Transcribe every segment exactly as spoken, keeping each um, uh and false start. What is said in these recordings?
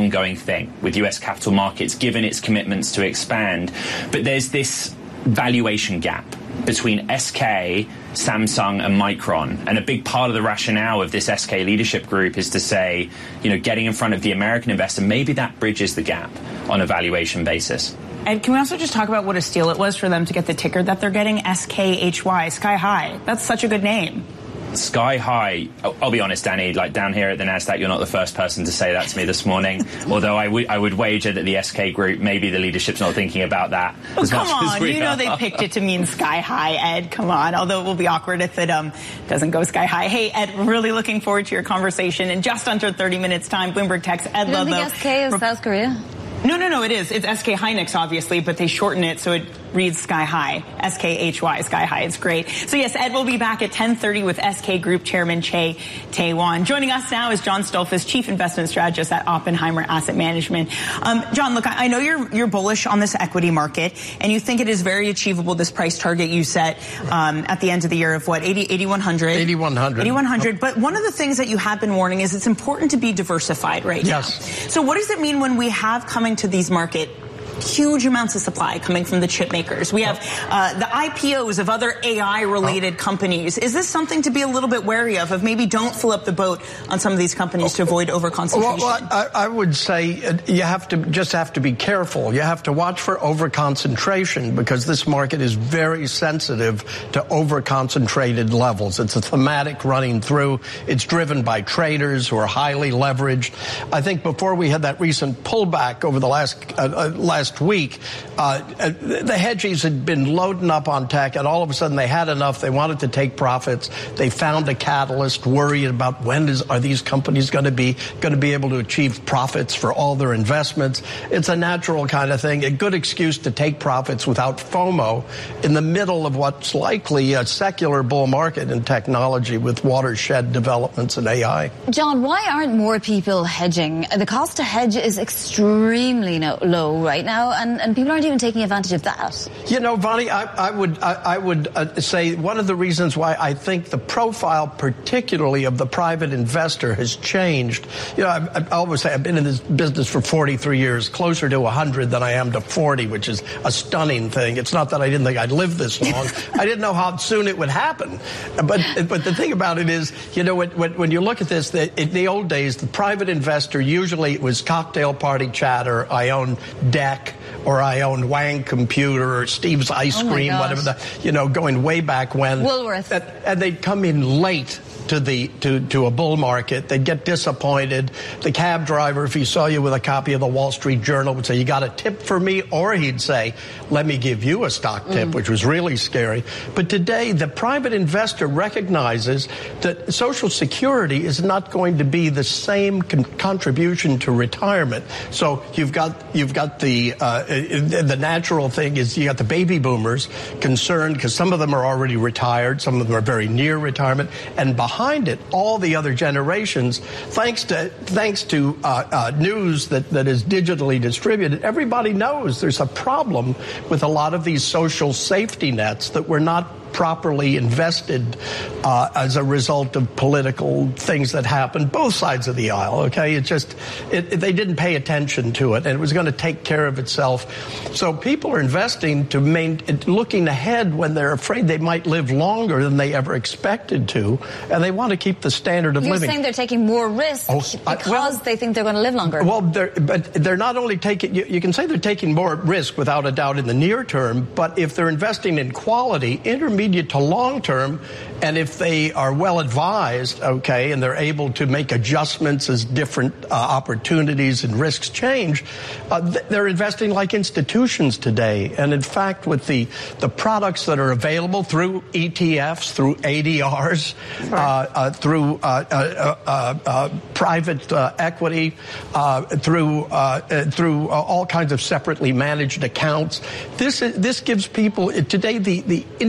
ongoing thing with U S capital markets, given its commitments to expand. But there's this valuation gap between S K, Samsung and Micron. And a big part of the rationale of this S K leadership group is to say, you know, getting in front of the American investor, maybe that bridges the gap on a valuation basis. And can we also just talk about what a steal it was for them to get the ticker that they're getting, S K H Y, Sky High? That's such a good name. Sky High, I'll be honest, Danny, like down here at the NASDAQ, you're not the first person to say that to me this morning. Although I, w- I would wager that the S K group, maybe the leadership's not thinking about that. Oh, as come much on, as we you know are. they picked it to mean Sky High, Ed. Come on, although it will be awkward if it um doesn't go Sky High. Hey, Ed, really looking forward to your conversation in just under thirty minutes time. Bloomberg Tech's Ed You don't Ludlow. think S K is Rep- South Korea? No, no, no, it is. It's S K Hynix, obviously, but they shorten it so it reads Sky High. S K H Y, Sky High. It's great. So, yes, Ed will be back at ten thirty with S K Group Chairman Che Tae-wan. Joining us now is John Stolfus, Chief Investment Strategist at Oppenheimer Asset Management. Um, John, look, I know you're you're bullish on this equity market, and you think it is very achievable, this price target you set um, at the end of the year of, what, eighty-one hundred? eighty-one hundred. eighty-one hundred. But one of the things that you have been warning is it's important to be diversified right yes. now. So what does it mean when we have coming to these markets huge amounts of supply coming from the chip makers? We have uh, the I P Os of other A I-related companies. Is this something to be a little bit wary of, of maybe don't fill up the boat on some of these companies to avoid overconcentration? Well, well I, I would say you have to just have to be careful. You have to watch for overconcentration because this market is very sensitive to overconcentrated levels. It's a thematic running through. It's driven by traders who are highly leveraged. I think before we had that recent pullback over the last uh, uh, last week, uh, the hedgies had been loading up on tech, and all of a sudden they had enough. They wanted to take profits. They found a catalyst, worried about when is are these companies going to be going to be able to achieve profits for all their investments. It's a natural kind of thing, a good excuse to take profits without FOMO in the middle of what's likely a secular bull market in technology with watershed developments in A I. John, why aren't more people hedging? The cost to hedge is extremely no, low right now. And, and people aren't even taking advantage of that. You know, Bonnie, I, I would I, I would uh, say one of the reasons why I think the profile, particularly of the private investor, has changed. You know, I, I always say I've been in this business for forty-three years, closer to one hundred than I am to forty, which is a stunning thing. It's not that I didn't think I'd live this long. I didn't know how soon it would happen. But but the thing about it is, you know, when, when you look at this, the, in the old days, the private investor, usually it was cocktail party chatter, I own debt, or I own Wang Computer or Steve's Ice oh Cream, whatever the, you know, going way back when. Woolworth. And, and they'd come in late to the to, to a bull market. They'd get disappointed. The cab driver, if he saw you with a copy of the Wall Street Journal, would say, you got a tip for me? Or he'd say, let me give you a stock tip, mm. which was really scary. But today, the private investor recognizes that Social Security is not going to be the same con- contribution to retirement. So you've got you've got the uh, the natural thing is you got the baby boomers concerned because some of them are already retired, some of them are very near retirement, and behind Behind it, all the other generations, thanks to thanks to uh, uh, news that, that is digitally distributed, everybody knows there's a problem with a lot of these social safety nets that were not properly invested uh, as a result of political things that happened both sides of the aisle. Okay, it just it, it, they didn't pay attention to it, and it was going to take care of itself. So people are investing to main, looking ahead when they're afraid they might live longer than they ever expected to, and they want to keep the standard of You're living. You're saying they're taking more risk oh, because I, well, they think they're going to live longer. Well, they're, but they're not only taking. You, you can say they're taking more risk without a doubt in the near term, but if they're investing in quality, intermediate to long term, and if they are well advised, okay, and they're able to make adjustments as different uh, opportunities and risks change, uh, they're investing like institutions today. And in fact, with the the products that are available through E T Fs, through A D Rs, uh, uh, through uh, uh, uh, uh, private uh, equity, uh, through uh, uh, through uh, all kinds of separately managed accounts, this is, this gives people today the the individual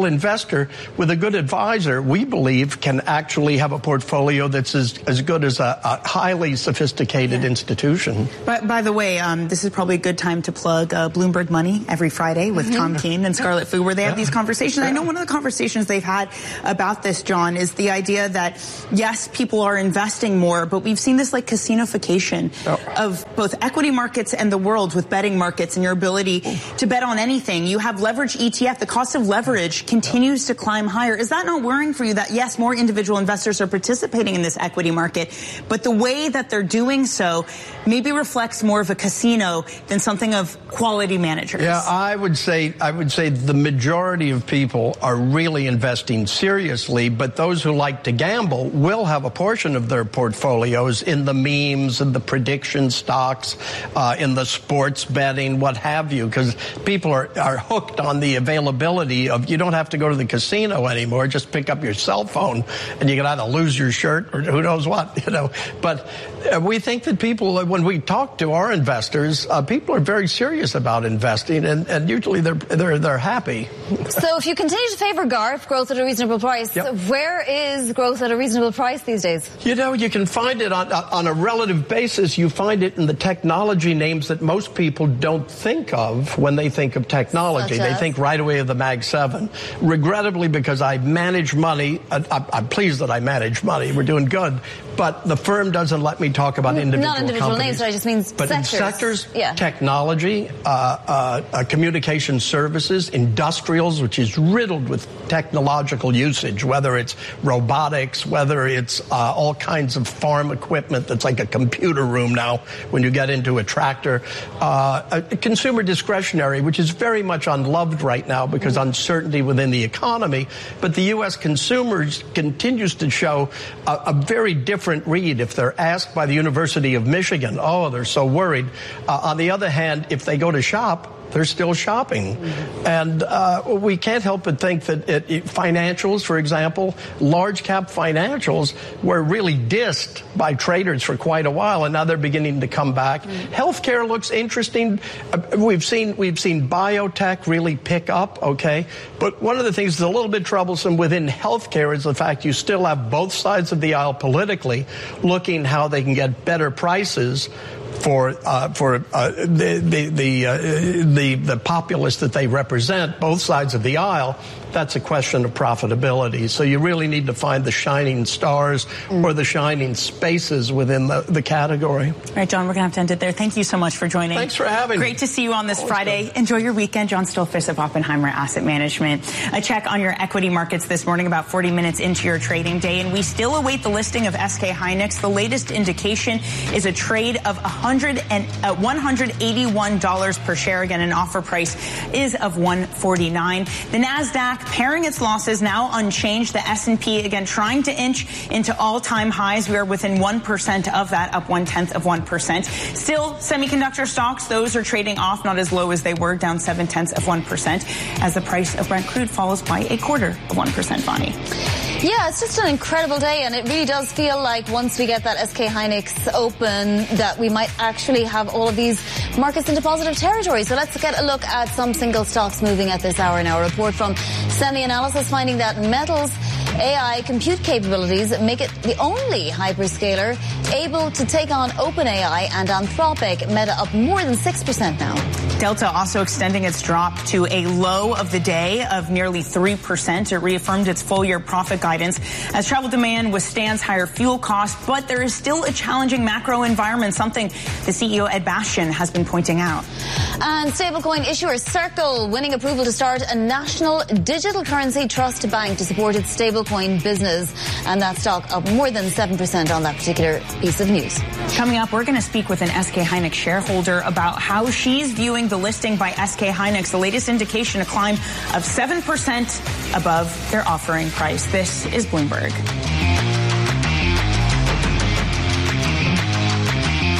individual investor with a good advisor, we believe, can actually have a portfolio that's as, as good as a, a highly sophisticated yeah. institution. By, by the way, um, this is probably a good time to plug uh, Bloomberg Money every Friday with mm-hmm. Tom Keene and Scarlet Fu, where they have yeah. these conversations. Yeah. I know one of the conversations they've had about this, John, is the idea that, yes, people are investing more, but we've seen this like casinofication oh. of both equity markets and the world with betting markets and your ability to bet on anything. You have leverage E T F. The cost of leverage continues to climb higher. Is that not worrying for you that, yes, more individual investors are participating in this equity market, but the way that they're doing so maybe reflects more of a casino than something of quality managers? Yeah, I would say I would say the majority of people are really investing seriously, but those who like to gamble will have a portion of their portfolios in the memes and the prediction stocks, uh, in the sports betting, what have you, because people are, are hooked on the availability of, you don't have to go to the casino anymore, just pick up your cell phone and you can either lose your shirt or who knows what, you know. But uh, we think that people, when we talk to our investors, uh, people are very serious about investing, and, and usually they're, they're, they're happy. So if you continue to favor GARP, growth at a reasonable price, yep. where is growth at a reasonable price these days? You know, you can find it on, on a relative basis. You find it in the technology names that most people don't think of when they think of technology. They think right away of the Mag seven. Regrettably, because I manage money, I, I'm pleased that I manage money. We're doing good. But the firm doesn't let me talk about individual Not individual companies. names, but I just mean but sectors. in sectors, yeah. technology, uh, uh, uh, communication services, industrials, which is riddled with technological usage, whether it's robotics, whether it's uh, all kinds of farm equipment that's like a computer room now when you get into a tractor. Uh, a consumer discretionary, which is very much unloved right now because mm-hmm. uncertainty within the economy. But the U S consumers continues to show a, a very different read. If they're asked by the University of Michigan, oh, they're so worried. Uh, on the other hand, if they go to shop, they're still shopping. Mm-hmm. And uh, we can't help but think that it, it, financials, for example, large cap financials were really dissed by traders for quite a while, and now they're beginning to come back. Mm-hmm. Healthcare looks interesting. Uh, we've seen we've seen biotech really pick up, okay? But one of the things that's a little bit troublesome within healthcare is the fact you still have both sides of the aisle politically looking how they can get better prices for uh, for uh, the the the, uh, the the populace that they represent, both sides of the aisle. That's a question of profitability. So you really need to find the shining stars mm. or the shining spaces within the, the category. All right, John, we're going to have to end it there. Thank you so much for joining. Thanks for having Great me. to see you on this Always Friday. good. Enjoy your weekend. John Stillfish of Oppenheimer Asset Management. A check on your equity markets this morning about forty minutes into your trading day, and we still await the listing of S K Hynix. The latest indication is a trade of one hundred and, uh, one hundred eighty-one dollars per share. Again, an offer price is of one forty-nine. The NASDAQ paring its losses now unchanged. The S and P again trying to inch into all-time highs. We are within one percent of that, up one-tenth of one percent. Still, semiconductor stocks, those are trading off, not as low as they were, down seven-tenths of one percent, as the price of Brent crude follows by a quarter of one percent, Bonnie. Yeah, it's just an incredible day, and it really does feel like once we get that S K Hynix open that we might actually have all of these markets into positive territory. So let's get a look at some single stocks moving at this hour. Now, a report from SemiAnalysis finding that Metal's A I compute capabilities make it the only hyperscaler able to take on OpenAI and Anthropic. Meta up more than six percent now. Delta also extending its drop to a low of the day of nearly three percent. It reaffirmed its full-year profit guidance as travel demand withstands higher fuel costs, but there is still a challenging macro environment, something the C E O Ed Bastian has been pointing out. And stablecoin issuer Circle winning approval to start a national digital currency trust bank to support its stablecoin business, and that stock up more than seven percent on that particular piece of news. Coming up, we're going to speak with an S K Hynix shareholder about how she's viewing the listing by S K Hynix. The latest indication, a climb of seven percent above their offering price. This is Bloomberg.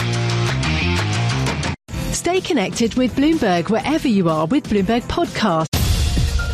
Stay connected with Bloomberg wherever you are with Bloomberg Podcast.